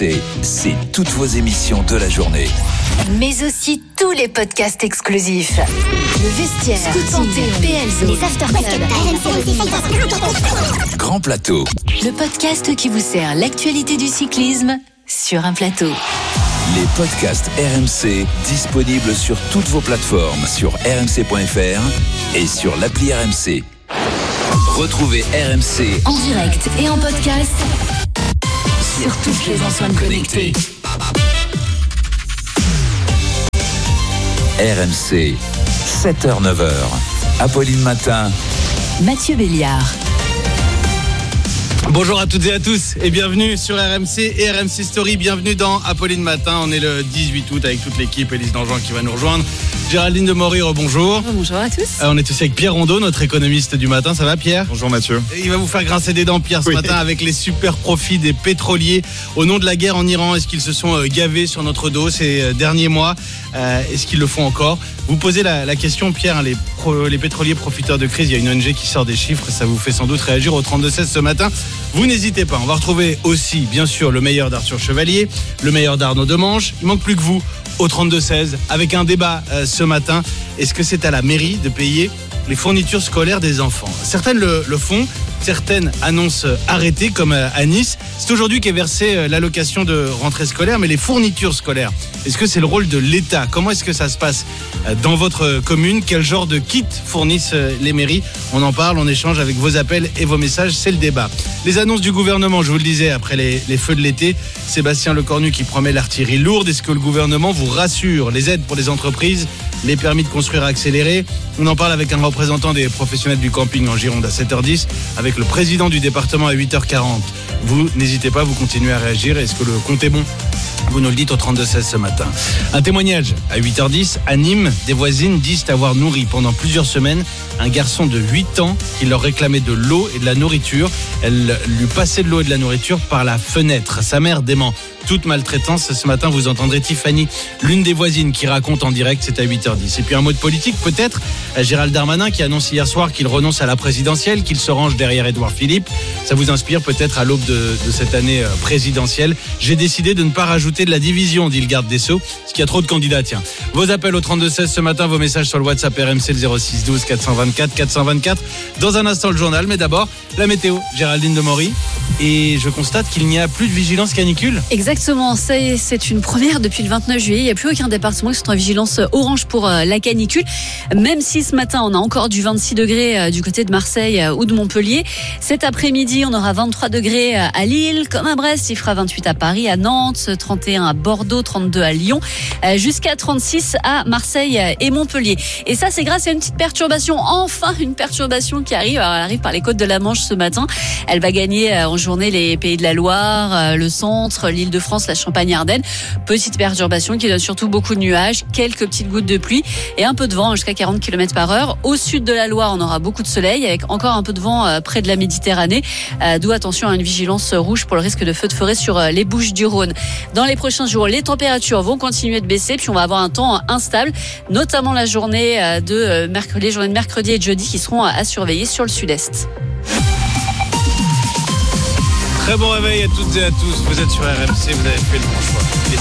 c'est toutes vos émissions de la journée. Mais aussi tous les podcasts exclusifs. Le Vestiaire, Santé, PLZ, les Afterclubs, Grand Plateau. Le podcast qui vous sert l'actualité du cyclisme sur un plateau. Les podcasts RMC disponibles sur toutes vos plateformes, sur rmc.fr et sur l'appli RMC. Retrouvez RMC En direct et en podcast sur toutes les enceintes connectées. RMC, 7h-9h. Apolline Matin. Mathieu Béliard. Bonjour à toutes et à tous et bienvenue sur RMC et RMC Story. Bienvenue dans Apolline Matin. On est le 18 août avec toute l'équipe. Élise Dangean qui va nous rejoindre. Géraldine Demory, bonjour. Bonjour à tous. On est aussi avec Pierre Rondeau, notre économiste du matin. Ça va, Pierre ? Bonjour Mathieu. Il va vous faire grincer des dents, Pierre, ce matin avec les super profits des pétroliers au nom de la guerre en Iran. Est-ce qu'ils se sont gavés sur notre dos ces derniers mois ? Est-ce qu'ils le font encore ? Vous posez la question, Pierre, les pétroliers profiteurs de crise. Il y a une ONG qui sort des chiffres. Ça vous fait sans doute réagir au 32-16 ce matin. Vous n'hésitez pas. On va retrouver aussi, bien sûr, le meilleur d'Arthur Chevalier, le meilleur d'Arnaud Demange. Il manque plus que vous au 32-16 avec un débat ce matin. Est-ce que c'est à la mairie de payer les fournitures scolaires des enfants ? Certaines le font, certaines annoncent arrêter, comme à Nice. C'est aujourd'hui qu'est versée l'allocation de rentrée scolaire, mais les fournitures scolaires, est-ce que c'est le rôle de l'État ? Comment est-ce que ça se passe dans votre commune ? Quel genre de kit fournissent les mairies ? On en parle, on échange avec vos appels et vos messages, c'est le débat. Les annonces du gouvernement, je vous le disais, après les feux de l'été, Sébastien Lecornu qui promet l'artillerie lourde. Est-ce que le gouvernement vous rassure ? Les aides pour les entreprises, les permis de construire accélérés. On en parle avec un représentant des professionnels du camping en Gironde à 7h10, avec le président du département à 8h40. Vous, n'hésitez pas, vous continuez à réagir. Est-ce que le compte est bon ? Vous nous le dites au 32-16 ce matin. Un témoignage à 8h10. À Nîmes, des voisines disent avoir nourri pendant plusieurs semaines un garçon de 8 ans qui leur réclamait de l'eau et de la nourriture. Elle lui passait de l'eau et de la nourriture par la fenêtre. Sa mère dément toute maltraitance. Ce matin, vous entendrez Tiffany, l'une des voisines, qui raconte en direct. C'est à 8h10. Et puis un mot de politique, peut-être. Gérald Darmanin qui annonce hier soir qu'il renonce à la présidentielle, qu'il se range derrière Édouard Philippe. Ça vous inspire peut-être à l'aube de cette année présidentielle. J'ai décidé de ne pas rajouter de la division, dit le garde des Sceaux, parce qu'il y a trop de candidats. Tiens, vos appels au 32-16 ce matin, vos messages sur le WhatsApp RMC le 06 12 424 424. Dans un instant le journal, mais d'abord la météo. Géraldine Demory. Et je constate qu'il n'y a plus de vigilance canicule. Exactement, c'est une première depuis le 29 juillet. Il n'y a plus aucun département qui sont en vigilance orange pour la canicule. Même si ce matin, on a encore du 26 degrés du côté de Marseille ou de Montpellier. Cet après-midi, on aura 23 degrés à Lille, comme à Brest. Il fera 28 à Paris, à Nantes, 31 à Bordeaux, 32 à Lyon, jusqu'à 36 à Marseille et Montpellier. Et ça, c'est grâce à une petite perturbation. Enfin, une perturbation qui arrive. Alors, elle arrive par les côtes de la Manche ce matin. Elle va gagner en journée les Pays de la Loire, le centre, l'Île-de-France, la Champagne-Ardenne. Petite perturbation qui donne surtout beaucoup de nuages, quelques petites gouttes de pluie et un peu de vent jusqu'à 40 km/h. Au sud de la Loire, on aura beaucoup de soleil avec encore un peu de vent près de la Méditerranée. D'où attention à une vigilance rouge pour le risque de feux de forêt sur les Bouches-du-Rhône. Dans les prochains jours, les températures vont continuer de baisser, puis on va avoir un temps instable, notamment la journée de mercredi, les journées de mercredi et de jeudi qui seront à surveiller sur le sud-est. Très bon réveil à toutes et à tous. Vous êtes sur RMC, vous avez fait le bon choix. Il est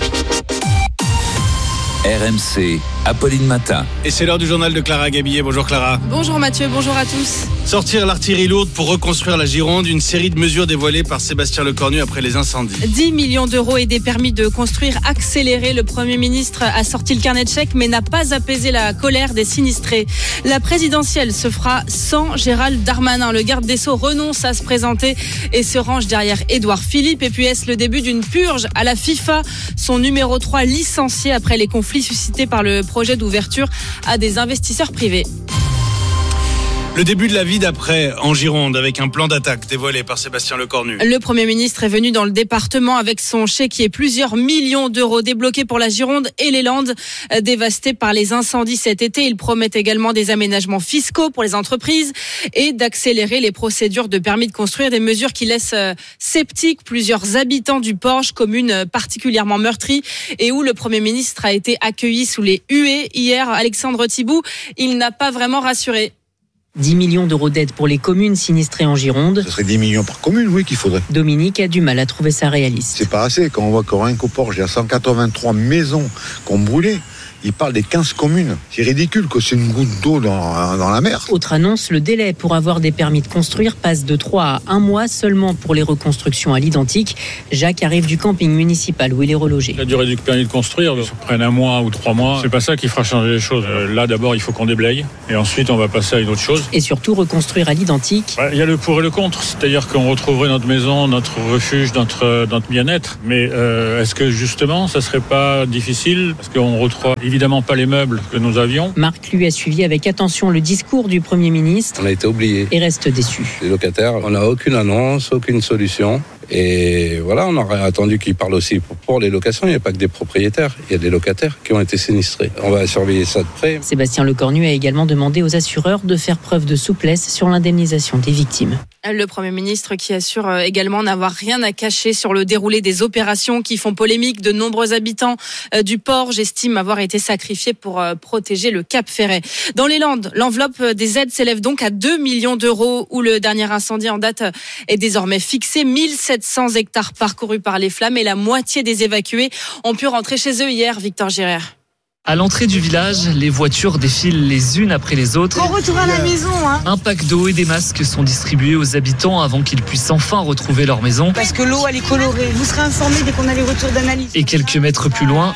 7h. RMC, Apolline Matin. Et c'est l'heure du journal de Clara Gabillet. Bonjour Clara. Bonjour Mathieu, bonjour à tous. Sortir l'artillerie lourde pour reconstruire la Gironde, une série de mesures dévoilées par Sébastien Lecornu après les incendies. 10 millions d'euros et des permis de construire accélérés. Le Premier ministre a sorti le carnet de chèques mais n'a pas apaisé la colère des sinistrés. La présidentielle se fera sans Gérald Darmanin. Le garde des Sceaux renonce à se présenter et se range derrière Édouard Philippe. Et puis est-ce le début d'une purge à la FIFA ? Son numéro 3 licencié après les conflits suscités par le projet d'ouverture à des investisseurs privés. Le début de la vie d'après en Gironde avec un plan d'attaque dévoilé par Sébastien Lecornu. Le Premier ministre est venu dans le département avec son chéquier. Plusieurs millions d'euros débloqués pour la Gironde et les Landes dévastées par les incendies cet été. Il promet également des aménagements fiscaux pour les entreprises et d'accélérer les procédures de permis de construire. Des mesures qui laissent sceptiques plusieurs habitants du Porge, commune particulièrement meurtrie et où le Premier ministre a été accueilli sous les huées hier. Alexandre Thibout, il n'a pas vraiment rassuré. 10 millions d'euros d'aide pour les communes sinistrées en Gironde. Ce serait 10 millions par commune, oui, qu'il faudrait. Dominique a du mal à trouver ça réaliste. C'est pas assez. Quand on voit qu'au rien qu'au Porche, il y a 183 maisons qui ont brûlé. Il parle des 15 communes. C'est ridicule que c'est une goutte d'eau dans la mer. Autre annonce, le délai pour avoir des permis de construire passe de 3 à 1 mois seulement pour les reconstructions à l'identique. Jacques arrive du camping municipal où il est relogé. La durée du permis de construire, ça prenne 1 mois ou 3 mois. C'est pas ça qui fera changer les choses. Là, d'abord, il faut qu'on déblaye. Et ensuite, on va passer à une autre chose. Et surtout, reconstruire à l'identique. Il y a le pour et le contre. C'est-à-dire qu'on retrouverait notre maison, notre refuge, notre bien-être. Mais est-ce que justement, ça serait pas difficile? Parce qu'on retrouve évidemment pas les meubles que nous avions. Marc, lui, a suivi avec attention le discours du Premier ministre. On a été oubliés. Et reste déçu. Les locataires, on n'a aucune annonce, aucune solution. Et voilà, on aurait attendu qu'ils parlent aussi pour les locations. Il n'y a pas que des propriétaires, il y a des locataires qui ont été sinistrés. On va surveiller ça de près. Sébastien Lecornu a également demandé aux assureurs de faire preuve de souplesse sur l'indemnisation des victimes. Le Premier ministre qui assure également n'avoir rien à cacher sur le déroulé des opérations qui font polémique. De nombreux habitants du Porche estiment avoir été sacrifiés pour protéger le Cap Ferret. Dans les Landes, l'enveloppe des aides s'élève donc à 2 millions d'euros, où le dernier incendie en date est désormais fixé. 1700 hectares parcourus par les flammes et la moitié des évacués ont pu rentrer chez eux hier, Victor Girard. À l'entrée du village, les voitures défilent les unes après les autres. On retourne à la maison. Un pack d'eau et des masques sont distribués aux habitants avant qu'ils puissent enfin retrouver leur maison. Parce que l'eau, elle est colorée. Vous serez informés dès qu'on a les retours d'analyse. Et quelques mètres plus loin,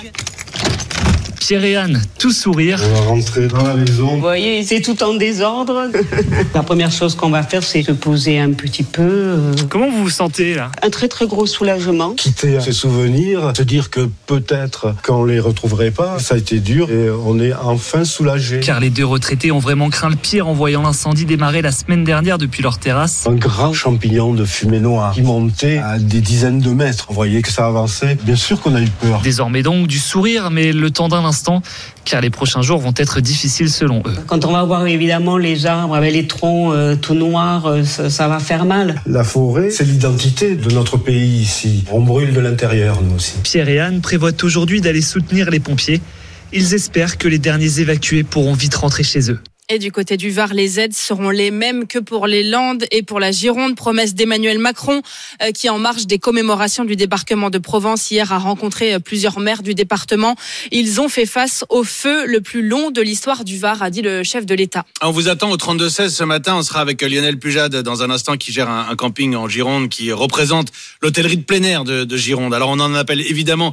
Pierre et Anne, tout sourire. On va rentrer dans la maison. Vous voyez, c'est tout en désordre. La première chose qu'on va faire, c'est se poser un petit peu. Comment vous vous sentez là ? Un très très gros soulagement. Quitter ses souvenirs, se dire que peut-être qu'on les retrouverait pas, ça a été dur et on est enfin soulagé. Car les deux retraités ont vraiment craint le pire en voyant l'incendie démarrer la semaine dernière depuis leur terrasse. Un grand champignon de fumée noire qui montait à des dizaines de mètres. On voyait que ça avançait. Bien sûr qu'on a eu peur. Désormais donc du sourire, mais le temps d'un instant, car les prochains jours vont être difficiles selon eux. Quand on va voir évidemment les arbres avec les troncs tout noirs, ça va faire mal. La forêt, c'est l'identité de notre pays ici. On brûle de l'intérieur, nous aussi. Pierre et Anne prévoient aujourd'hui d'aller soutenir les pompiers. Ils espèrent que les derniers évacués pourront vite rentrer chez eux. Et du côté du Var, les aides seront les mêmes que pour les Landes et pour la Gironde. Promesse d'Emmanuel Macron, qui en marge des commémorations du débarquement de Provence, hier a rencontré plusieurs maires du département. Ils ont fait face au feu le plus long de l'histoire du Var, a dit le chef de l'État. On vous attend au 32-16 ce matin. On sera avec Lionel Pujade dans un instant, qui gère un camping en Gironde, qui représente l'hôtellerie de plein air de Gironde. Alors on en appelle évidemment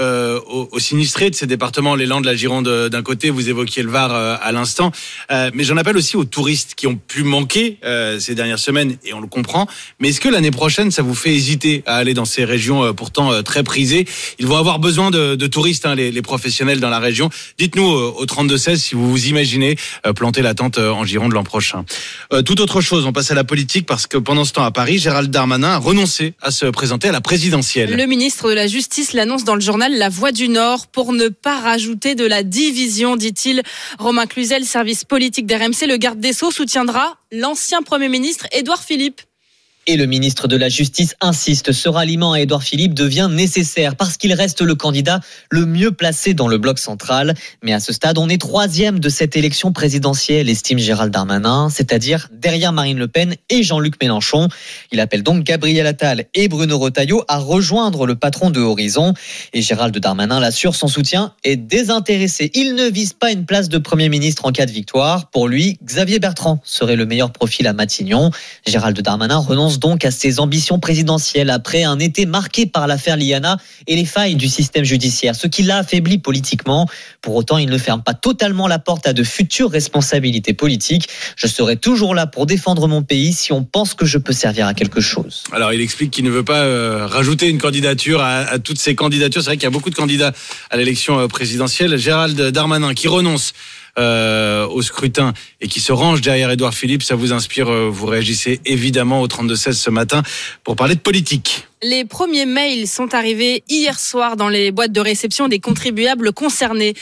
aux sinistrés de ces départements, les Landes, la Gironde d'un côté, vous évoquiez le Var à l'instant, mais j'en appelle aussi aux touristes qui ont pu manquer ces dernières semaines, et on le comprend. Mais est-ce que l'année prochaine, ça vous fait hésiter à aller dans ces régions pourtant très prisées? Ils vont avoir besoin de touristes, les professionnels dans la région. Dites-nous au 32-16 si vous vous imaginez planter la tente en Gironde l'an prochain. Tout autre chose, on passe à la politique, parce que pendant ce temps à Paris, Gérald Darmanin a renoncé à se présenter à la présidentielle. Le ministre de la Justice l'annonce dans le journal La Voix du Nord pour ne pas rajouter de la division, dit-il. Romain Cluzel, service politique d'RMC, le garde des Sceaux, soutiendra l'ancien Premier ministre Édouard Philippe. Et le ministre de la Justice insiste, ce ralliement à Édouard Philippe devient nécessaire parce qu'il reste le candidat le mieux placé dans le bloc central. Mais à ce stade, on est 3e de cette élection présidentielle, estime Gérald Darmanin, c'est-à-dire derrière Marine Le Pen et Jean-Luc Mélenchon. Il appelle donc Gabriel Attal et Bruno Retailleau à rejoindre le patron de Horizon. Et Gérald Darmanin l'assure, son soutien est désintéressé. Il ne vise pas une place de Premier ministre en cas de victoire. Pour lui, Xavier Bertrand serait le meilleur profil à Matignon. Gérald Darmanin renonce donc à ses ambitions présidentielles après un été marqué par l'affaire Liana et les failles du système judiciaire, ce qui l'a affaibli politiquement. Pour autant, il ne ferme pas totalement la porte à de futures responsabilités politiques. Je serai toujours là pour défendre mon pays si on pense que je peux servir à quelque chose. Alors, il explique qu'il ne veut pas rajouter une candidature à toutes ces candidatures. C'est vrai qu'il y a beaucoup de candidats à l'élection présidentielle. Gérald Darmanin qui renonce au scrutin et qui se range derrière Édouard Philippe, ça vous inspire, vous réagissez évidemment au 32-16 ce matin pour parler de politique. Les premiers mails sont arrivés hier soir dans les boîtes de réception des contribuables concernés.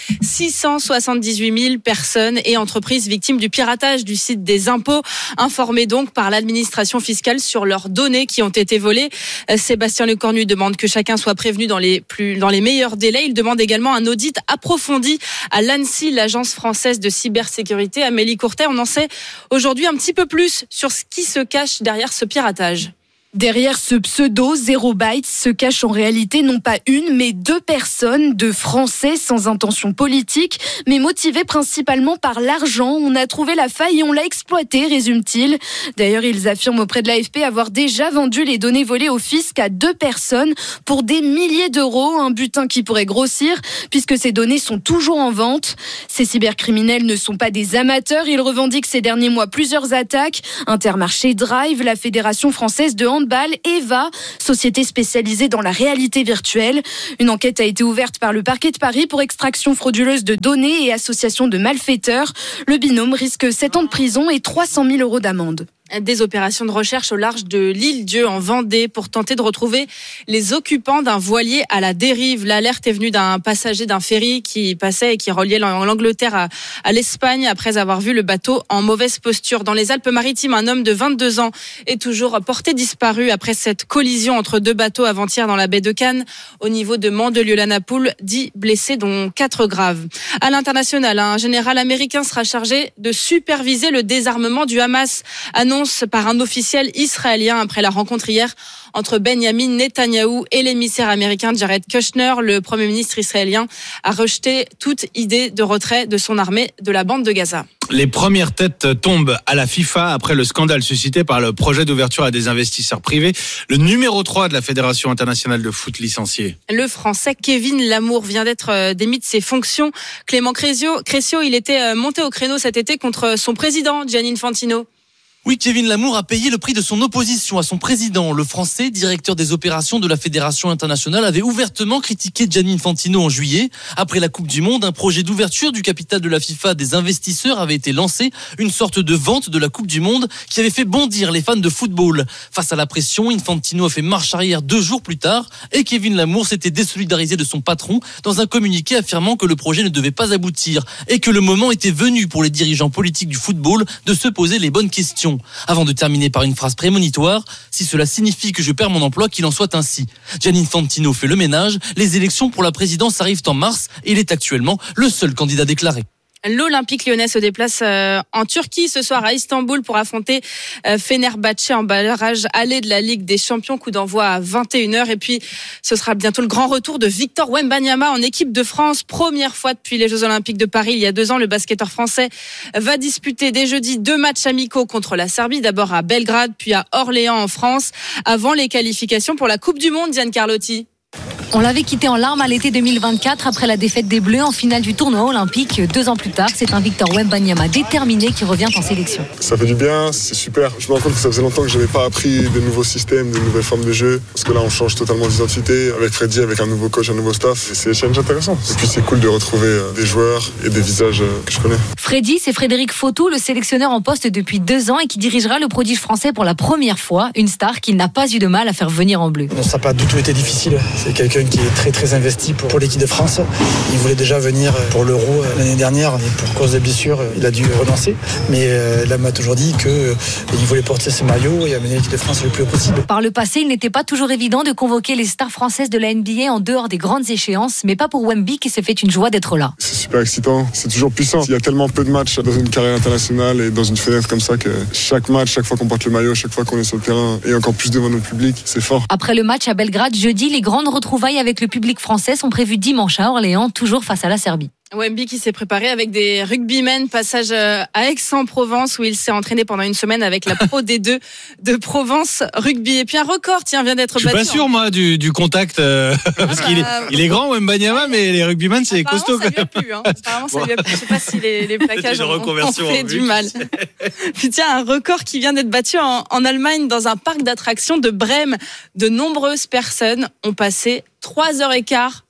678 000 personnes et entreprises victimes du piratage du site des impôts, informées donc par l'administration fiscale sur leurs données qui ont été volées. Sébastien Lecornu demande que chacun soit prévenu dans les meilleurs délais. Il demande également un audit approfondi à l'ANSSI, l'agence française de cybersécurité. Amélie Courtet, on en sait aujourd'hui un petit peu plus sur ce qui se cache derrière ce piratage. Derrière ce pseudo 0 bytes se cachent en réalité non pas une, mais 2 personnes, 2 Français sans intention politique, mais motivés principalement par l'argent. On a trouvé la faille et on l'a exploitée, résume-t-il. D'ailleurs, ils affirment auprès de l'AFP avoir déjà vendu les données volées au fisc à 2 personnes pour des milliers d'euros, un butin qui pourrait grossir puisque ces données sont toujours en vente. Ces cybercriminels ne sont pas des amateurs, ils revendiquent ces derniers mois plusieurs attaques. Intermarché, Drive, la Fédération française de handball, EVA, société spécialisée dans la réalité virtuelle. Une enquête a été ouverte par le parquet de Paris pour extraction frauduleuse de données et association de malfaiteurs. Le binôme risque 7 ans de prison et 300 000 euros d'amende. Des opérations de recherche au large de l'Île-Dieu en Vendée pour tenter de retrouver les occupants d'un voilier à la dérive. L'alerte est venue d'un passager d'un ferry qui passait et qui reliait l'Angleterre à l'Espagne après avoir vu le bateau en mauvaise posture. Dans les Alpes-Maritimes, un homme de 22 ans est toujours porté disparu après cette collision entre 2 bateaux avant-hier dans la baie de Cannes. Au niveau de Mandelieu-la-Napoule, 10 blessés dont 4 graves. À l'international, un général américain sera chargé de superviser le désarmement du Hamas, annonce par un officiel israélien après la rencontre hier entre Benjamin Netanyahou et l'émissaire américain Jared Kushner. Le Premier ministre israélien a rejeté toute idée de retrait de son armée de la bande de Gaza. Les premières têtes tombent à la FIFA après le scandale suscité par le projet d'ouverture à des investisseurs privés. Le numéro 3 de la Fédération internationale de foot licencié. Le Français Kevin Lamour vient d'être démis de ses fonctions. Clément Crécio, il était monté au créneau cet été contre son président Gianni Infantino. Oui, Kevin Lamour a payé le prix de son opposition à son président. Le Français, directeur des opérations de la Fédération internationale, avait ouvertement critiqué Gianni Infantino en juillet. Après la Coupe du Monde, un projet d'ouverture du capital de la FIFA des investisseurs avait été lancé, une sorte de vente de la Coupe du Monde qui avait fait bondir les fans de football. Face à la pression, Infantino a fait marche arrière 2 jours plus tard et Kevin Lamour s'était désolidarisé de son patron dans un communiqué affirmant que le projet ne devait pas aboutir et que le moment était venu pour les dirigeants politiques du football de se poser les bonnes questions. Avant de terminer par une phrase prémonitoire, si cela signifie que je perds mon emploi, qu'il en soit ainsi. Gianni Infantino fait le ménage, les élections pour la présidence arrivent en mars et il est actuellement le seul candidat déclaré. L'Olympique lyonnais se déplace en Turquie ce soir à Istanbul pour affronter Fenerbahçe en barrage aller de la Ligue des Champions. Coup d'envoi à 21h. Et puis, ce sera bientôt le grand retour de Victor Wembanyama en équipe de France. Première fois depuis les Jeux Olympiques de Paris il y a 2 ans, le basketteur français va disputer dès jeudi 2 matchs amicaux contre la Serbie. D'abord à Belgrade, puis à Orléans en France, avant les qualifications pour la Coupe du Monde, Diane Carlotti. On l'avait quitté en larmes à l'été 2024 après la défaite des Bleus en finale du tournoi olympique. 2 ans plus tard, c'est un Victor Wembanyama déterminé qui revient en sélection. Ça fait du bien, c'est super. Je me rends compte que ça faisait longtemps que je n'avais pas appris de nouveaux systèmes, de nouvelles formes de jeu. Parce que là, on change totalement d'identité. Avec Freddy, avec un nouveau coach, un nouveau staff. Et c'est un challenge intéressant. Et puis c'est cool de retrouver des joueurs et des visages que je connais. Freddy, c'est Frédéric Fautou, le sélectionneur en poste depuis 2 ans et qui dirigera le prodige français pour la première fois. Une star qu'il n'a pas eu de mal à faire venir en bleu. Non, ça n'a pas du tout été difficile. C'est quelqu'un qui est très très investi pour l'équipe de France. Il voulait déjà venir pour l'Euro l'année dernière et pour cause de blessure, il a dû renoncer. Mais là, il m'a toujours dit qu'il voulait porter ce maillot et amener l'équipe de France le plus haut possible. Par le passé, il n'était pas toujours évident de convoquer les stars françaises de la NBA en dehors des grandes échéances, mais pas pour Wemby qui s'est fait une joie d'être là. C'est super excitant, c'est toujours puissant. Il y a tellement peu de matchs dans une carrière internationale et dans une fenêtre comme ça que chaque match, chaque fois qu'on porte le maillot, chaque fois qu'on est sur le terrain et encore plus devant notre public, c'est fort. Après le match à Belgrade jeudi, les grandes retrouvailles avec le public français sont prévues dimanche à Orléans, toujours face à la Serbie. Wemby qui s'est préparé avec des rugbymen, passage à Aix-en-Provence où il s'est entraîné pendant une semaine avec la Pro D2 de Provence Rugby. Et puis un record, vient d'être battu. Je suis pas sûr, moi, du contact, parce qu'il est grand, Wembanyama, mais les rugbymen, c'est costaud. Ça lui a plu, hein. Apparemment, ça lui a plu. Je sais pas si les plaquages ont fait du mal. Puis tiens, un record qui vient d'être battu en Allemagne dans un parc d'attractions de Brême. De nombreuses personnes ont passé 3h15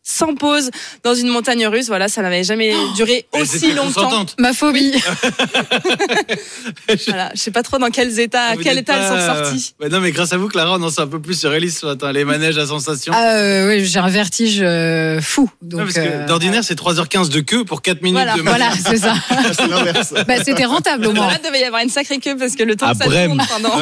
sans pause dans une montagne russe. Voilà, ça n'avait jamais duré aussi longtemps. Ma phobie. Voilà, je sais pas trop dans quel état elles sont sorties. Non, mais grâce à vous, Clara, on en sait un peu plus sur Élise ce matin. Les manèges à sensation. Oui, j'ai un vertige fou. Donc, parce que d'ordinaire, c'est 3h15 de queue pour 4 minutes de manège. Voilà, c'est ça. C'est l'inverse. C'était rentable au moins. Là, devait y avoir une sacrée queue parce que le temps que ça tourne pendant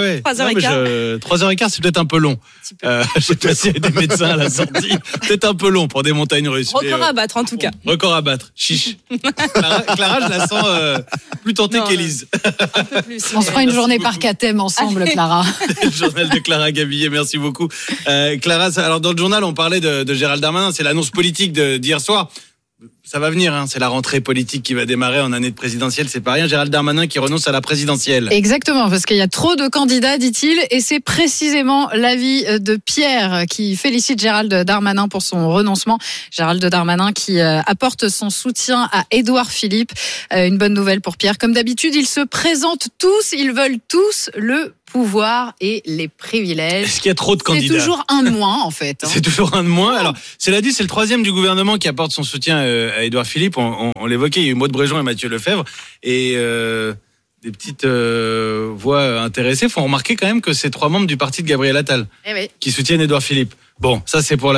3h15. 3h15, c'est peut-être un peu long. Je sais pas s'il y a des médecins à la sortie. Peut-être un peu long pour des montagnes russes. Record à battre, en tout cas. Record à battre. Chiche. Clara, je la sens plus tentée qu'Élise. Un peu plus. On se fera une journée par thème ensemble, Clara. Le journal de Clara Gabillet, merci beaucoup. Clara, alors dans le journal, on parlait de Gérald Darmanin. C'est l'annonce politique d'hier soir. Ça va venir, c'est la rentrée politique qui va démarrer en année de présidentielle, c'est pas rien. Gérald Darmanin qui renonce à la présidentielle. Exactement, parce qu'il y a trop de candidats, dit-il, et c'est précisément l'avis de Pierre qui félicite Gérald Darmanin pour son renoncement. Gérald Darmanin qui apporte son soutien à Édouard Philippe. Une bonne nouvelle pour Pierre. Comme d'habitude, ils se présentent tous, ils veulent tous le pouvoir et les privilèges. Est-ce qu'il y a trop de candidats ? C'est toujours un de moins, en fait. C'est toujours un de moins. Alors, cela dit, c'est le troisième du gouvernement qui apporte son soutien à Édouard Philippe. On l'évoquait, il y a eu Maud Bréjon et Mathieu Lefebvre. Et des petites voix intéressées font remarquer quand même que c'est 3 membres du parti de Gabriel Attal qui soutiennent Édouard Philippe. Bon, ça c'est pour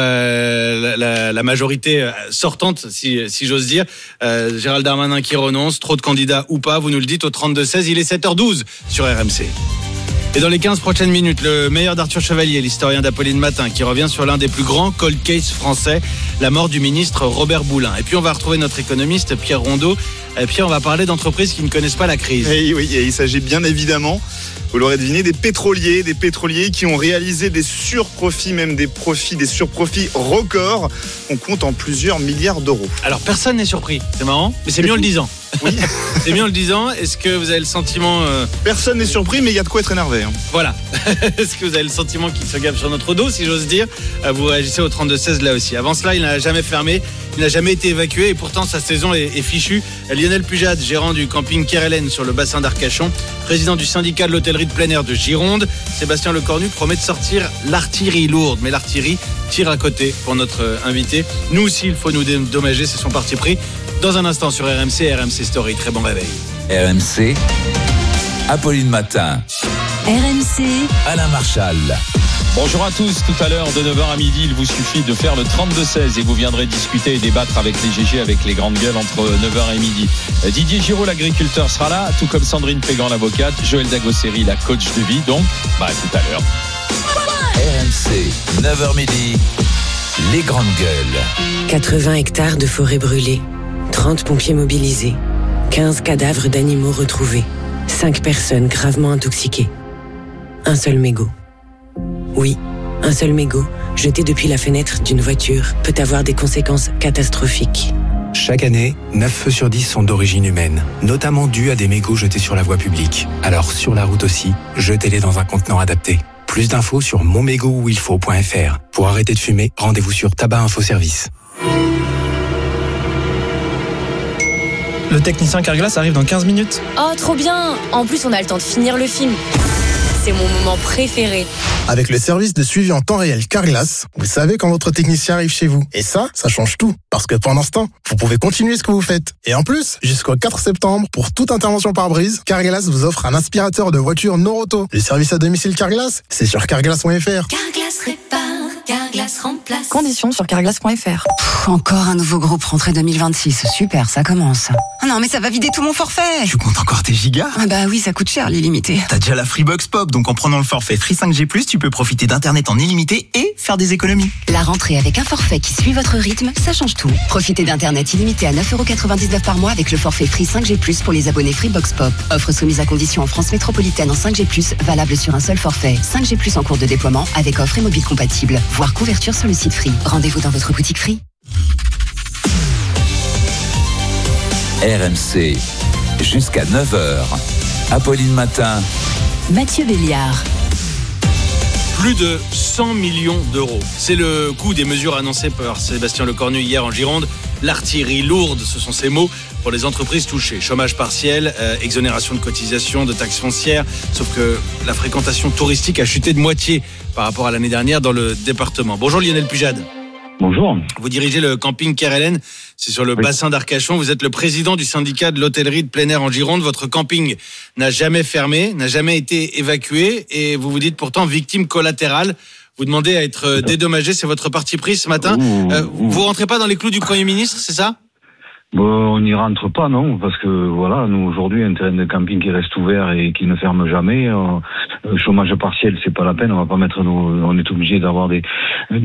la majorité sortante, si j'ose dire. Gérald Darmanin qui renonce, trop de candidats ou pas, vous nous le dites au 32-16, il est 7h12 sur RMC. Et dans les 15 prochaines minutes, le meilleur d'Arthur Chevalier, l'historien d'Apolline Matin, qui revient sur l'un des plus grands cold case français, la mort du ministre Robert Boulin. Et puis on va retrouver notre économiste Pierre Rondeau. Pierre, on va parler d'entreprises qui ne connaissent pas la crise. Et oui, il s'agit bien évidemment, vous l'aurez deviné, des pétroliers qui ont réalisé des surprofits, même des surprofits records. On compte en plusieurs milliards d'euros. Alors personne n'est surpris, c'est marrant, mais c'est mieux en le disant. Oui. C'est mieux en le disant. Est-ce que vous avez le sentiment... Personne n'est surpris, mais il y a de quoi être énervé. Voilà. Est-ce que vous avez le sentiment qu'il se gave sur notre dos, si j'ose dire ? Vous réagissez au 32-16 là aussi. Avant cela, il n'a jamais fermé, il n'a jamais été évacué et pourtant sa saison est fichue. Lionel Pujade, gérant du camping Kerelen sur le bassin d'Arcachon, président du syndicat de l'hôtellerie de plein air de Gironde, Sébastien Lecornu promet de sortir l'artillerie lourde. Mais l'artillerie tire à côté pour notre invité. Nous aussi, il faut nous dédommager, c'est son parti pris. Dans un instant sur RMC Story. Très bon réveil. RMC, Apolline Matin. RMC, Alain Marchal. Bonjour à tous, tout à l'heure de 9h à midi, il vous suffit de faire le 32-16 et vous viendrez discuter et débattre avec les GG, avec les grandes gueules entre 9h et midi. Didier Giraud, l'agriculteur, sera là, tout comme Sandrine Pégan, l'avocate, Joël Dagosseri, la coach de vie, donc tout à l'heure. RMC, 9h midi, les grandes gueules. 80 hectares de forêt brûlée, 30 pompiers mobilisés, 15 cadavres d'animaux retrouvés, 5 personnes gravement intoxiquées. Un seul mégot. Oui, un seul mégot, jeté depuis la fenêtre d'une voiture, peut avoir des conséquences catastrophiques. Chaque année, 9 feux sur 10 sont d'origine humaine, notamment dus à des mégots jetés sur la voie publique. Alors sur la route aussi, jetez-les dans un contenant adapté. Plus d'infos sur monmégotuilfaut.fr. Pour arrêter de fumer, rendez-vous sur Tabac Info Service. Le technicien Carglass arrive dans 15 minutes. Oh, trop bien! En plus, on a le temps de finir le film. C'est mon moment préféré. Avec le service de suivi en temps réel Carglass, vous savez quand votre technicien arrive chez vous. Et ça change tout. Parce que pendant ce temps, vous pouvez continuer ce que vous faites. Et en plus, jusqu'au 4 septembre, pour toute intervention par brise, Carglass vous offre un aspirateur de voiture Noroto. Le service à domicile Carglass, c'est sur carglass.fr. Carglass répare, Carglass remplace. Conditions sur carglass.fr. Encore un nouveau groupe rentrée 2026. Super, ça commence. Oh non, mais ça va vider tout mon forfait. Tu comptes encore tes gigas ? Ah bah oui, ça coûte cher, l'illimité. T'as déjà la Freebox Pop, donc en prenant le forfait Free 5G+, tu peux profiter d'internet en illimité et faire des économies. La rentrée avec un forfait qui suit votre rythme, ça change tout. Profitez d'internet illimité à 9,99€ par mois avec le forfait Free 5G+, pour les abonnés Freebox Pop. Offre soumise à condition en France métropolitaine en 5G+, valable sur un seul forfait. 5G+, en cours de déploiement avec offre et mobile compatible. Voir couverture sur le site Free. Rendez-vous dans votre boutique Free. RMC, jusqu'à 9h. Apolline Matin. Mathieu Béliard. Plus de 100 millions d'euros. C'est le coût des mesures annoncées par Sébastien Lecornu hier en Gironde. L'artillerie lourde, ce sont ces mots, pour les entreprises touchées. Chômage partiel, exonération de cotisations, de taxes foncières. Sauf que la fréquentation touristique a chuté de moitié par rapport à l'année dernière dans le département. Bonjour Lionel Pujade. Bonjour. Vous dirigez le camping Kerelen, c'est sur le bassin d'Arcachon. Vous êtes le président du syndicat de l'hôtellerie de plein air en Gironde. Votre camping n'a jamais fermé, n'a jamais été évacué et vous vous dites pourtant victime collatérale. Vous demandez à être dédommagé, c'est votre parti pris ce matin. Vous rentrez pas dans les clous du Premier ministre, c'est ça ? On n'y rentre pas, non, parce que voilà, nous aujourd'hui, un terrain de camping qui reste ouvert et qui ne ferme jamais, chômage partiel, c'est pas la peine. On va pas mettre on est obligé d'avoir on a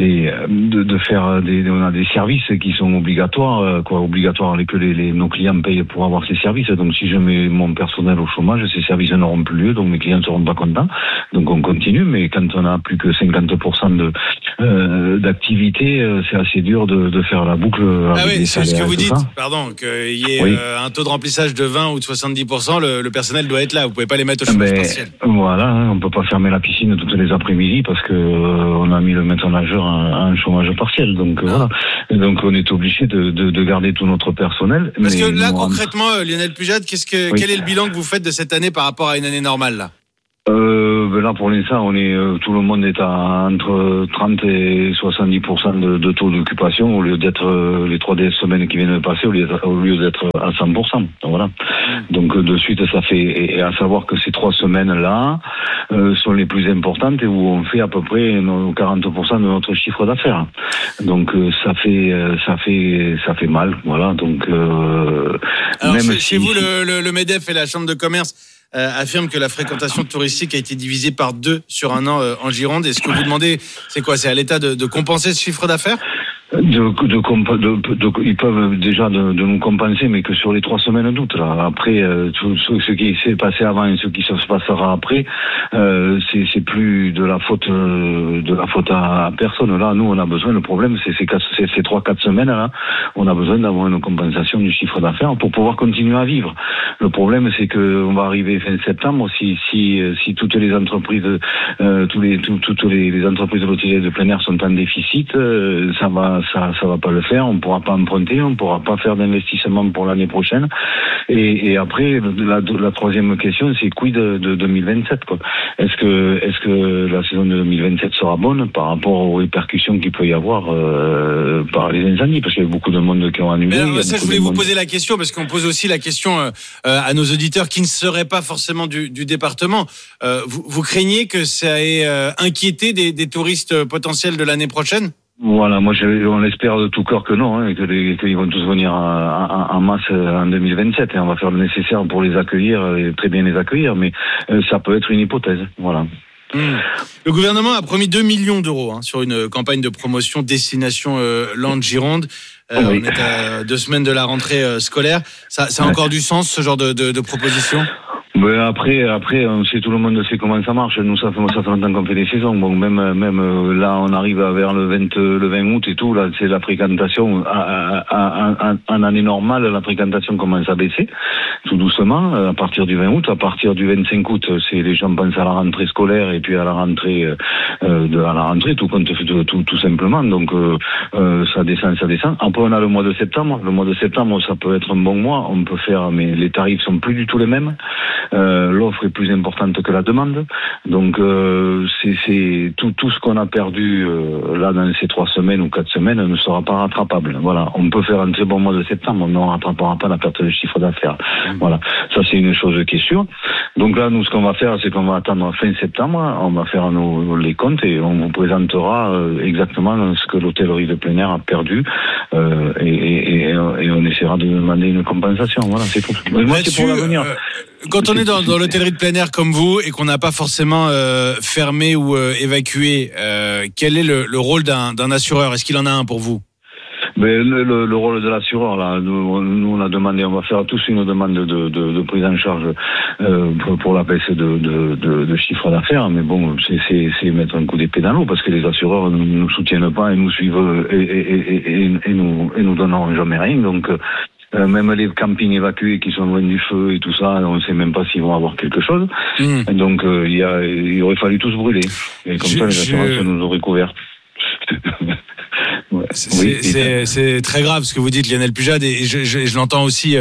des services qui sont obligatoires, obligatoires que nos clients payent pour avoir ces services. Donc si je mets mon personnel au chômage, ces services n'auront plus lieu, donc mes clients ne seront pas contents. Donc on continue, mais quand on a plus que 50% d'activité, c'est assez dur de faire la boucle. Ah oui, c'est ce que vous dites. Pardon, qu'il y ait un taux de remplissage de 20 ou de 70%, le personnel doit être là. Vous pouvez pas les mettre au chômage partiel. Voilà, on peut pas fermer la piscine toutes les après-midi parce que on a mis le maître nageur à un chômage partiel. Donc voilà. Et donc on est obligé de garder tout notre personnel. Parce que là, concrètement, Lionel Pujade, quel est le bilan que vous faites de cette année par rapport à une année normale là ? Là pour l'instant tout le monde est entre 30 et 70% de taux d'occupation au lieu d'être les 3 semaines qui viennent de passer au lieu d'être à 100%. Donc, voilà. Donc de suite ça fait, et à savoir que ces 3 semaines là sont les plus importantes et où on fait à peu près 40% de notre chiffre d'affaires. Donc ça fait mal, voilà. Donc alors même chez vous le MEDEF et la Chambre de commerce affirme que la fréquentation touristique a été divisée par 2 sur un an en Gironde. Et ce que vous demandez, c'est quoi ? C'est à l'État de compenser ce chiffre d'affaires ? Ils peuvent déjà de nous compenser, mais que sur les 3 semaines d'août. Là. Après, tout ce qui s'est passé avant et ce qui se passera après, c'est plus de la faute à personne. Là, nous, on a besoin. Le problème, c'est ces 3-4 semaines là, on a besoin d'avoir une compensation du chiffre d'affaires pour pouvoir continuer à vivre. Le problème, c'est que on va arriver fin septembre si toutes les entreprises, toutes les entreprises de l'hôtellerie de plein air sont en déficit, ça va pas le faire, on pourra pas emprunter, on pourra pas faire d'investissement pour l'année prochaine. Et après, la troisième question, c'est quid de 2027, quoi. Est-ce que la saison de 2027 sera bonne par rapport aux répercussions qu'il peut y avoir par les incendies, parce qu'il y a beaucoup de monde qui ont annulé. Ça, je voulais vous poser la question, parce qu'on pose aussi la question à nos auditeurs qui ne seraient pas forcément du département. Vous craignez que ça ait inquiété des touristes potentiels de l'année prochaine ? Voilà, moi on l'espère de tout cœur que non, et qu'ils vont tous venir en masse en 2027, et on va faire le nécessaire pour les accueillir, et très bien les accueillir, mais ça peut être une hypothèse, voilà. Le gouvernement a promis 2 millions d'euros sur une campagne de promotion destination Land Gironde. On est à 2 semaines de la rentrée scolaire. Ça a encore du sens, ce genre de proposition ? Mais après, tout le monde sait comment ça marche. Nous, ça fait longtemps qu'on fait des saisons. Bon, même là, on arrive vers le 20 août et tout. Là, c'est la fréquentation. En année normale, la fréquentation commence à baisser, tout doucement. À partir du 20 août, à partir du 25 août, c'est les gens pensent à la rentrée scolaire et puis à la rentrée, tout simplement. Donc, ça descend. Après, on a le mois de septembre. Le mois de septembre, ça peut être un bon mois. On peut faire, mais les tarifs sont plus du tout les mêmes. L'offre est plus importante que la demande, donc c'est tout ce qu'on a perdu là dans ces 3 semaines ou 4 semaines ne sera pas rattrapable. Voilà, on peut faire un très bon mois de septembre, on ne rattrapera pas la perte de chiffre d'affaires. Voilà, ça c'est une chose qui est sûre. Donc là, nous, ce qu'on va faire, c'est qu'on va attendre fin septembre, on va faire les comptes et on vous présentera exactement ce que l'hôtellerie de plein air a perdu et on essaiera de demander une compensation. Voilà, c'est tout. Mais moi, c'est pour l'avenir. Quand on est dans l'hôtellerie de plein air comme vous et qu'on n'a pas forcément fermé ou évacué, quel est le rôle d'un assureur ? Est-ce qu'il en a un pour vous ? Mais le rôle de l'assureur, là, nous on a demandé, on va faire tous une demande de prise en charge pour la baisse de chiffre d'affaires, mais bon, c'est mettre un coup d'épée dans l'eau parce que les assureurs ne nous soutiennent pas et nous suivent et nous donnent jamais rien, donc. Même les campings évacués qui sont loin du feu et tout ça, on ne sait même pas s'ils vont avoir quelque chose. Donc il aurait fallu tous brûler. Et comme ça, les assurances nous auraient couverts. Ouais. C'est très grave ce que vous dites, Lionel Pujade, et je l'entends aussi.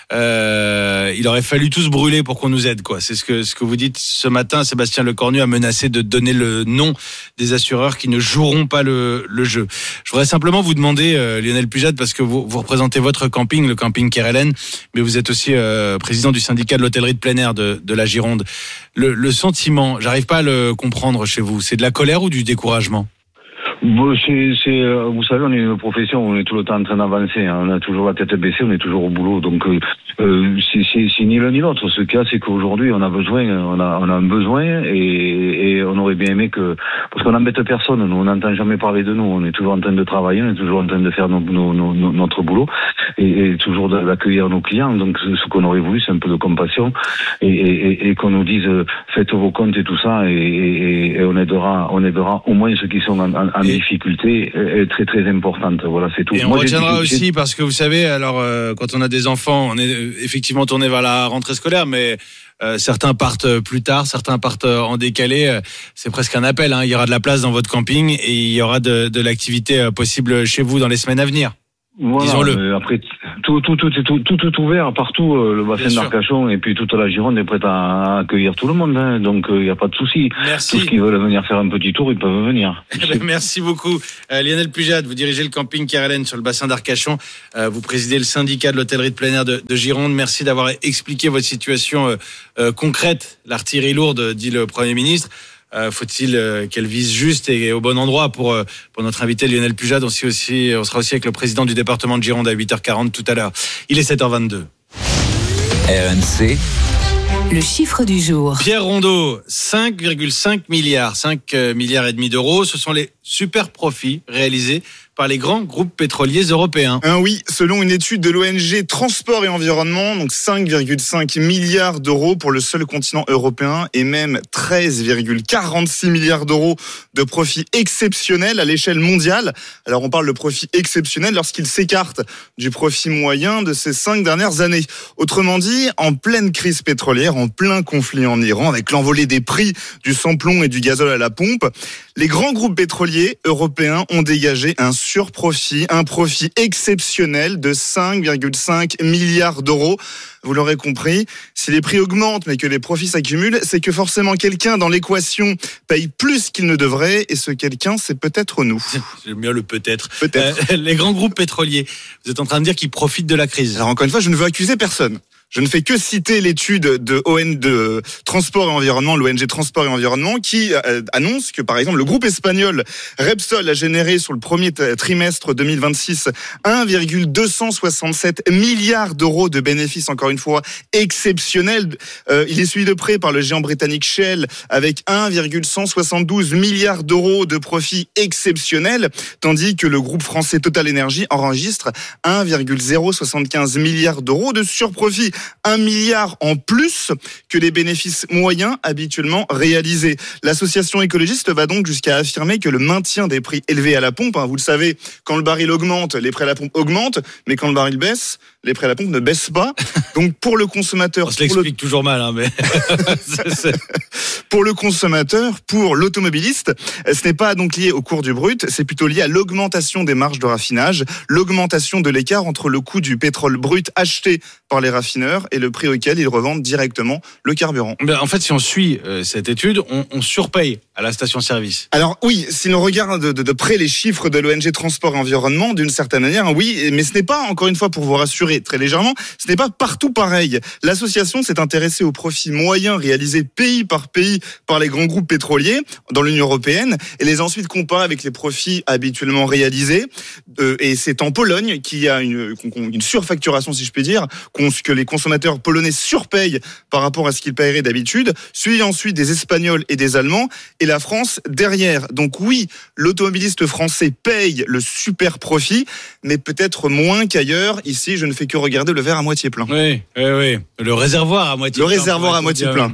Il aurait fallu tous brûler pour qu'on nous aide, quoi. C'est ce que vous dites ce matin. Sébastien Lecornu a menacé de donner le nom des assureurs qui ne joueront pas le jeu. Je voudrais simplement vous demander, Lionel Pujade, parce que vous représentez votre camping, le camping Kerelen, mais vous êtes aussi président du syndicat de l'hôtellerie de plein air de la Gironde. Le sentiment, j'arrive pas à le comprendre chez vous. C'est de la colère ou du découragement? Bon, vous savez, on est une profession, on est tout le temps en train d'avancer, hein. On a toujours la tête baissée, on est toujours au boulot, donc c'est ni l'un ni l'autre. Ce qu'il y a, c'est qu'aujourd'hui, on a un besoin, et on aurait bien aimé parce qu'on n'embête personne, nous, on n'entend jamais parler de nous, on est toujours en train de travailler, on est toujours en train de faire notre boulot, et toujours d'accueillir nos clients. Donc, ce qu'on aurait voulu, c'est un peu de compassion, et qu'on nous dise, faites vos comptes et tout ça, et on aidera au moins ceux qui sont en difficulté très très importante. Voilà, c'est tout. Et on retiendra aussi, parce que vous savez, alors quand on a des enfants, on est effectivement tourné vers la rentrée scolaire, mais certains partent plus tard, certains partent en décalé. C'est presque un appel, hein. Il y aura de la place dans votre camping et il y aura de l'activité possible chez vous dans les semaines à venir. Voilà, après tout est ouvert partout, le bassin d'Arcachon et puis toute la Gironde est prête à accueillir tout le monde, hein, donc il n'y a pas de souci. Merci. Tous ceux qui veulent venir faire un petit tour, ils peuvent venir. Merci beaucoup, Lionel Pujade. Vous dirigez le camping Kerelen sur le bassin d'Arcachon. Vous présidez le syndicat de l'hôtellerie de plein air de Gironde. Merci d'avoir expliqué votre situation concrète. L'artillerie lourde, dit le Premier ministre. Faut-il qu'elle vise juste et au bon endroit pour notre invité Lionel Pujade. On sera aussi avec le président du département de Gironde à 8h40 tout à l'heure. Il est 7h22. RMC. Le chiffre du jour. Pierre Rondeau, 5,5 milliards, 5,5 milliards d'euros. Ce sont les super profits réalisés par les grands groupes pétroliers européens. Oui, selon une étude de l'ONG Transport et Environnement, donc 5,5 milliards d'euros pour le seul continent européen et même 13,46 milliards d'euros de profits exceptionnels à l'échelle mondiale. Alors on parle de profit exceptionnel lorsqu'il s'écarte du profit moyen de ces 5 dernières années. Autrement dit, en pleine crise pétrolière, en plein conflit en Iran, avec l'envolée des prix du sans-plomb et du gazole à la pompe, les grands groupes pétroliers européens ont dégagé un profit exceptionnel de 5,5 milliards d'euros. Vous l'aurez compris, si les prix augmentent mais que les profits s'accumulent, c'est que forcément quelqu'un dans l'équation paye plus qu'il ne devrait, et ce quelqu'un, c'est peut-être nous. J'aime bien le peut-être. Les grands groupes pétroliers, vous êtes en train de dire qu'ils profitent de la crise. Alors encore une fois, je ne veux accuser personne. Je ne fais que citer l'étude de Transport et Environnement, l'ONG Transport et Environnement, qui annonce que, par exemple, le groupe espagnol Repsol a généré sur le premier trimestre 2026 1,267 milliards d'euros de bénéfices, encore une fois, exceptionnels. Il est suivi de près par le géant britannique Shell avec 1,172 milliards d'euros de profits exceptionnels, tandis que le groupe français Total Energy enregistre 1,075 milliards d'euros de surprofit. 1 milliard en plus que les bénéfices moyens habituellement réalisés. L'association écologiste va donc jusqu'à affirmer que le maintien des prix élevés à la pompe, vous le savez, quand le baril augmente, les prix à la pompe augmentent, mais quand le baril baisse, les prix à la pompe ne baissent pas. Donc pour le consommateur... On se l'explique toujours mal, mais... Pour le consommateur, pour l'automobiliste, ce n'est pas donc lié au cours du brut, c'est plutôt lié à l'augmentation des marges de raffinage, l'augmentation de l'écart entre le coût du pétrole brut acheté par les raffineurs et le prix auquel ils revendent directement le carburant. En fait, si on suit cette étude, on surpaye à la station-service. Alors oui, si l'on regarde de près les chiffres de l'ONG Transport et Environnement, d'une certaine manière, oui, mais ce n'est pas, encore une fois, pour vous rassurer très légèrement, ce n'est pas partout pareil. L'association s'est intéressée aux profits moyens réalisés pays par pays par les grands groupes pétroliers dans l'Union européenne et les a ensuite comparés avec les profits habituellement réalisés. Et c'est en Pologne qu'il y a une surfacturation, si je puis dire, que les consommateurs polonais surpayent par rapport à ce qu'ils paieraient d'habitude, suivi ensuite des Espagnols et des Allemands, et la France derrière. Donc oui, l'automobiliste français paye le super profit, mais peut-être moins qu'ailleurs. Ici, je ne fais que regarder le verre à moitié plein. Oui. Le réservoir à moitié plein. Le réservoir à moitié plein.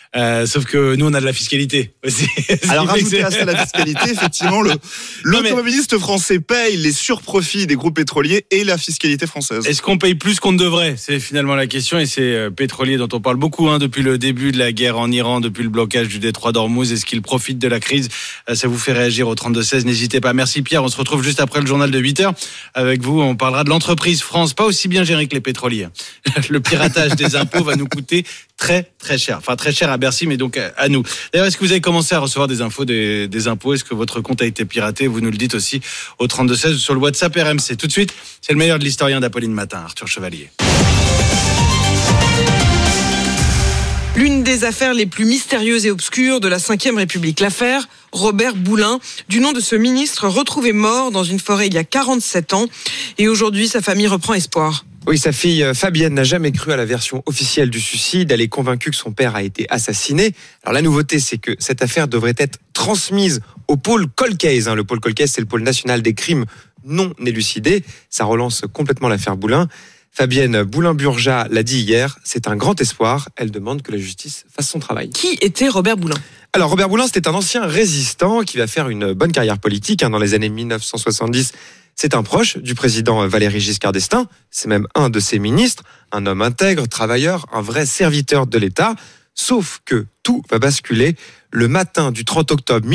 Sauf que nous, on a de la fiscalité aussi. Alors, rajouter à ça la fiscalité, effectivement, l'automobiliste français paye les surprofits des groupes pétroliers et la fiscalité française. Est-ce qu'on paye plus qu'on ne devrait ? C'est finalement la question, et c'est pétrolier dont on parle beaucoup depuis le début de la guerre en Iran, depuis le blocage du détroit d'Ormuz. Est-ce qu'il profite de la crise ? Ça vous fait réagir au 32-16, n'hésitez pas. Merci Pierre, on se retrouve juste après le journal de 8h. Avec vous, on parlera de l'entreprise France, pas aussi bien gérée que les pétroliers. Le piratage des impôts va nous coûter très très cher. Enfin très cher à Bercy, mais donc à nous. D'ailleurs, est-ce que vous avez commencé à recevoir des infos des impôts ? Est-ce que votre compte a été piraté ? Vous nous le dites aussi au 32-16 ou sur le WhatsApp RMC. Tout de suite, c'est le meilleur de l'historien d'Apolline Matin, Arthur Chevalier. L'une des affaires les plus mystérieuses et obscures de la Ve République. L'affaire Robert Boulin, du nom de ce ministre retrouvé mort dans une forêt il y a 47 ans. Et aujourd'hui, sa famille reprend espoir. Oui, sa fille Fabienne n'a jamais cru à la version officielle du suicide. Elle est convaincue que son père a été assassiné. Alors la nouveauté, c'est que cette affaire devrait être transmise au pôle Cold Case. Le pôle Cold Case, c'est le pôle national des crimes non élucidés. Ça relance complètement l'affaire Boulin. Fabienne Boulin-Burja l'a dit hier, c'est un grand espoir. Elle demande que la justice fasse son travail. Qui était Robert Boulin ? Alors Robert Boulin, c'était un ancien résistant qui va faire une bonne carrière politique dans les années 1970. C'est un proche du président Valéry Giscard d'Estaing. C'est même un de ses ministres, un homme intègre, travailleur, un vrai serviteur de l'État. Sauf que tout va basculer le matin du 30 octobre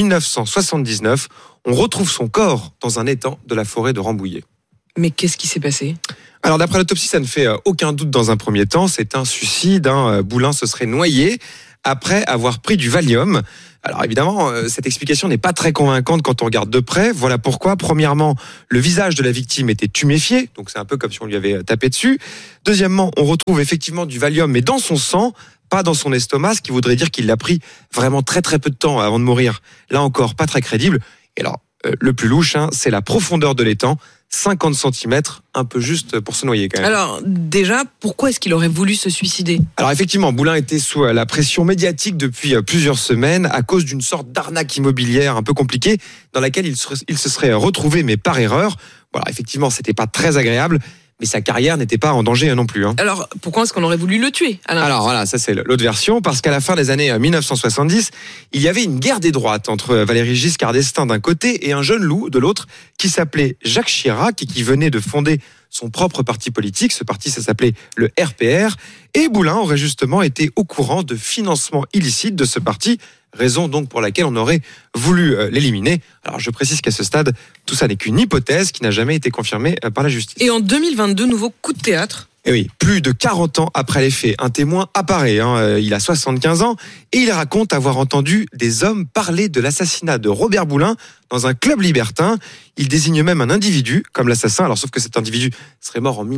1979. On retrouve son corps dans un étang de la forêt de Rambouillet. Mais qu'est-ce qui s'est passé ? Alors d'après l'autopsie, ça ne fait aucun doute dans un premier temps. C'est un suicide. Boulin se serait noyé après avoir pris du Valium. Alors évidemment, cette explication n'est pas très convaincante quand on regarde de près. Voilà pourquoi. Premièrement, le visage de la victime était tuméfié, donc c'est un peu comme si on lui avait tapé dessus. Deuxièmement, on retrouve effectivement du Valium, mais dans son sang, pas dans son estomac, ce qui voudrait dire qu'il l'a pris vraiment très très peu de temps avant de mourir. Là encore, pas très crédible. Et alors, le plus louche, c'est la profondeur de l'étang. 50 cm, un peu juste pour se noyer quand même. Alors déjà, pourquoi est-ce qu'il aurait voulu se suicider ? Alors effectivement, Boulin était sous la pression médiatique depuis plusieurs semaines à cause d'une sorte d'arnaque immobilière un peu compliquée dans laquelle il se serait retrouvé, mais par erreur. Voilà, effectivement, c'était pas très agréable, mais sa carrière n'était pas en danger non plus. Alors pourquoi est-ce qu'on aurait voulu le tuer ? Alors voilà, ça c'est l'autre version, parce qu'à la fin des années 1970, il y avait une guerre des droites entre Valéry Giscard d'Estaing d'un côté et un jeune loup de l'autre qui s'appelait Jacques Chirac et qui venait de fonder son propre parti politique. Ce parti, ça s'appelait le RPR. Et Boulin aurait justement été au courant de financement illicite de ce parti, raison donc pour laquelle on aurait voulu l'éliminer. Alors je précise qu'à ce stade, tout ça n'est qu'une hypothèse qui n'a jamais été confirmée par la justice. Et en 2022, nouveau coup de théâtre. Et oui, plus de 40 ans après les faits, un témoin apparaît. Il a 75 ans et il raconte avoir entendu des hommes parler de l'assassinat de Robert Boulin dans un club libertin. Il désigne même un individu comme l'assassin, alors sauf que cet individu serait mort en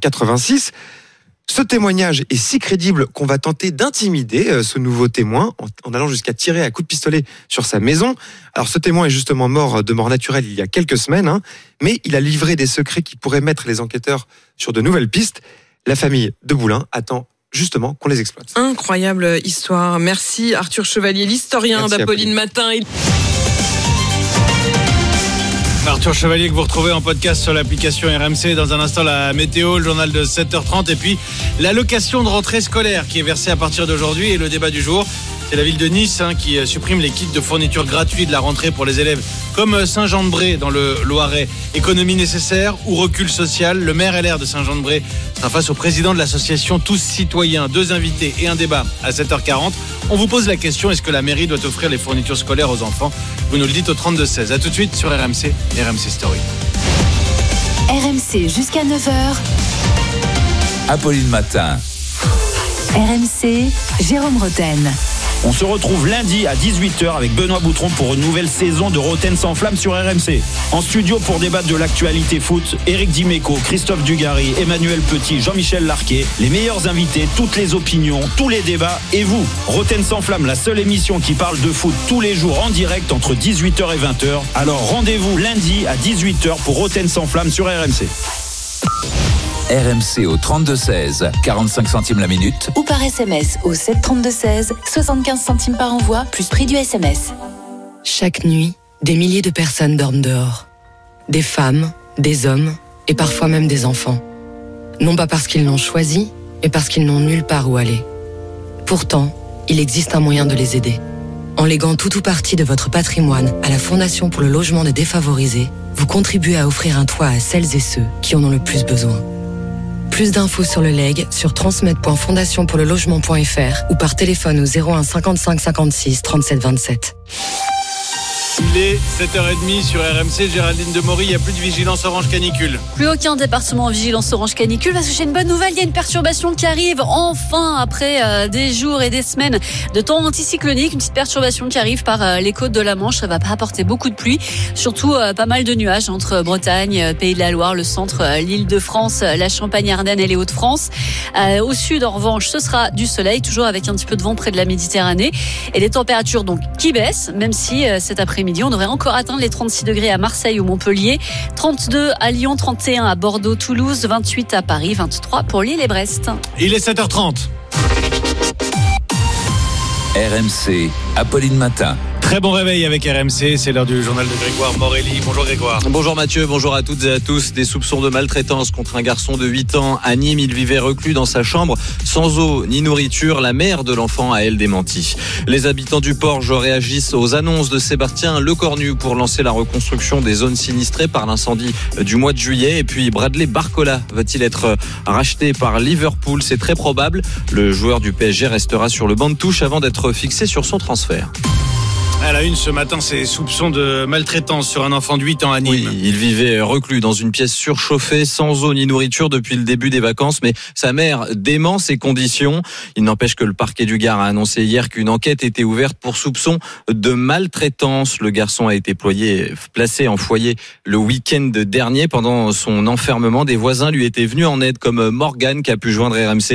1986. Ce témoignage est si crédible qu'on va tenter d'intimider ce nouveau témoin en allant jusqu'à tirer à coups de pistolet sur sa maison. Alors ce témoin est justement mort de mort naturelle il y a quelques semaines, mais il a livré des secrets qui pourraient mettre les enquêteurs sur de nouvelles pistes. La famille de Boulin attend justement qu'on les exploite. Incroyable histoire. Merci Arthur Chevalier, l'historien d'Apolline Matin. Arthur Chevalier que vous retrouvez en podcast sur l'application RMC. Dans un instant, la météo, le journal de 7h30 et puis l'allocation de rentrée scolaire qui est versée à partir d'aujourd'hui et le débat du jour. C'est la ville de Nice qui supprime les kits de fourniture gratuits de la rentrée pour les élèves comme Saint-Jean-de-Bray dans le Loiret. Économie nécessaire ou recul social ? Le maire LR de Saint-Jean-de-Bray sera face au président de l'association Tous Citoyens. 2 invités et un débat à 7h40. On vous pose la question, est-ce que la mairie doit offrir les fournitures scolaires aux enfants ? Vous nous le dites au 32-16. A tout de suite sur RMC, RMC Story. RMC jusqu'à 9h. Apolline Matin. RMC, Jérôme Roten. On se retrouve lundi à 18h avec Benoît Boutron pour une nouvelle saison de Roten sans flamme sur RMC. En studio pour débattre de l'actualité foot, Éric Dimeco, Christophe Dugarry, Emmanuel Petit, Jean-Michel Larquet, les meilleurs invités, toutes les opinions, tous les débats et vous. Roten sans flamme, la seule émission qui parle de foot tous les jours en direct entre 18h et 20h. Alors rendez-vous lundi à 18h pour Roten sans flamme sur RMC. RMC au 32-16, 45 centimes la minute. Ou par SMS au 732-16, 75 centimes par envoi, plus prix du SMS. Chaque nuit, des milliers de personnes dorment dehors. Des femmes, des hommes et parfois même des enfants. Non pas parce qu'ils l'ont choisi, mais parce qu'ils n'ont nulle part où aller. Pourtant, il existe un moyen de les aider. En léguant tout ou partie de votre patrimoine à la Fondation pour le logement des défavorisés, vous contribuez à offrir un toit à celles et ceux qui en ont le plus besoin. Plus d'infos sur le legs sur transmet.fondationpourlelogement.fr ou par téléphone au 01 55 56 37 27. Il est 7h30 sur RMC. Géraldine Demory, il n'y a plus de vigilance orange canicule. Plus aucun département en vigilance orange canicule parce que j'ai une bonne nouvelle, il y a une perturbation qui arrive enfin après des jours et des semaines de temps anticyclonique, une petite perturbation qui arrive par les côtes de la Manche. Ça va pas apporter beaucoup de pluie, surtout pas mal de nuages entre Bretagne, Pays de la Loire, le centre, l'Île-de-France, la Champagne-Ardenne et les Hauts-de-France. Au sud, en revanche, ce sera du soleil, toujours avec un petit peu de vent près de la Méditerranée et des températures donc qui baissent, même si cet après-midi on devrait encore atteindre les 36 degrés à Marseille ou Montpellier, 32 à Lyon, 31 à Bordeaux, Toulouse, 28 à Paris, 23 pour Lille et Brest. Il est 7h30. RMC, Apolline Matin. Très bon réveil avec RMC, c'est l'heure du journal de Grégoire Morelli. Bonjour Grégoire. Bonjour Mathieu, bonjour à toutes et à tous. Des soupçons de maltraitance contre un garçon de 8 ans à Nîmes. Il vivait reclus dans sa chambre, sans eau ni nourriture. La mère de l'enfant a, elle, démenti. Les habitants du Porge réagissent aux annonces de Sébastien Lecornu pour lancer la reconstruction des zones sinistrées par l'incendie du mois de juillet. Et puis Bradley Barcola va-t-il être racheté par Liverpool? C'est très probable. Le joueur du PSG restera sur le banc de touche avant d'être fixé sur son transfert. À la une ce matin, ces soupçons de maltraitance sur un enfant de 8 ans à Nîmes. Oui, il vivait reclus dans une pièce surchauffée, sans eau ni nourriture depuis le début des vacances, mais sa mère dément ces conditions. Il n'empêche que le parquet du Gard a annoncé hier qu'une enquête était ouverte pour soupçon de maltraitance. Le garçon a été placé en foyer le week-end dernier. Pendant son enfermement, des voisins lui étaient venus en aide, comme Morgane qui a pu joindre RMC.